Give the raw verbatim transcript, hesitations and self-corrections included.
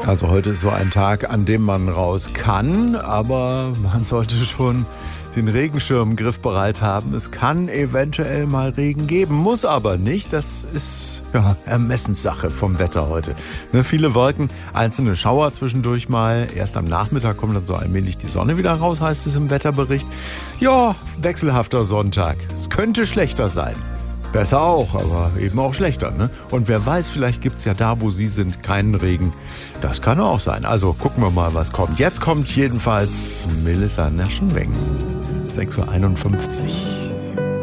Also heute ist so ein Tag, an dem man raus kann, aber man sollte schon den Regenschirm griffbereit haben. Es kann eventuell mal Regen geben, muss aber nicht. Das ist ja Ermessenssache vom Wetter heute. Ne, viele Wolken, einzelne Schauer zwischendurch mal. Erst am Nachmittag kommt dann so allmählich die Sonne wieder raus, heißt es im Wetterbericht. Ja, wechselhafter Sonntag. Es könnte schlechter sein. Besser auch, aber eben auch schlechter, ne? Und wer weiß, vielleicht gibt's ja da, wo Sie sind, keinen Regen. Das kann auch sein. Also gucken wir mal, was kommt. Jetzt kommt jedenfalls Melissa Nerschenweng. sechs Uhr einundfünfzig.